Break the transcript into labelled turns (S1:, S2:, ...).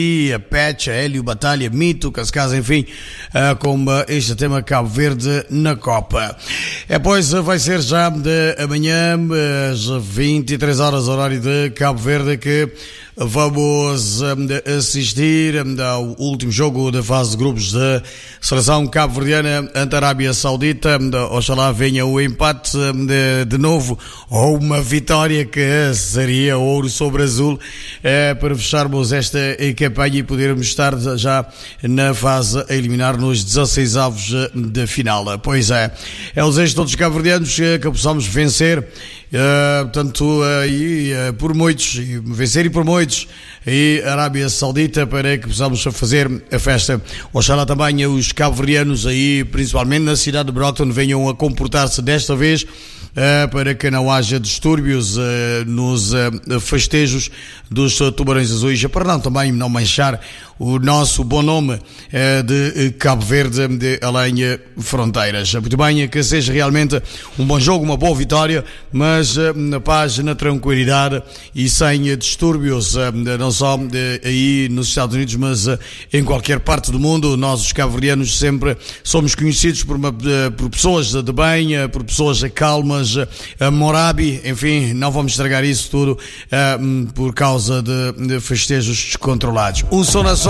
S1: a Patch, a Hélio, Batalha, Mito, Cascais, enfim, com este tema Cabo Verde na Copa. Pois vai ser já de amanhã, às 23 horas, horário de Cabo Verde, que vamos assistir ao último jogo da fase de grupos da seleção cabo-verdiana ante a Arábia Saudita. Oxalá venha o empate de novo, ou uma vitória que seria ouro sobre azul, para fecharmos esta campanha e podermos estar já na fase a eliminar nos 16avos de final. Pois é o desejo de todos os cabo-verdianos que possamos vencer, por muitos, vencer e por muitos, e a Arábia Saudita, para que possamos fazer a festa. Oxalá também os cabo-verdianos aí, principalmente na cidade de Brockton, venham a comportar-se desta vez, para que não haja distúrbios nos festejos dos Tubarões Azuis, para também não manchar o nosso bom nome de Cabo Verde, de além fronteiras. Muito bem, que seja realmente um bom jogo, uma boa vitória, mas na paz, na tranquilidade e sem distúrbios, não só aí nos Estados Unidos, mas em qualquer parte do mundo. Nós, os cabo-verdianos, sempre somos conhecidos por pessoas de bem, por pessoas calmas, Morabi, enfim, não vamos estragar isso tudo por causa de festejos descontrolados. Um som na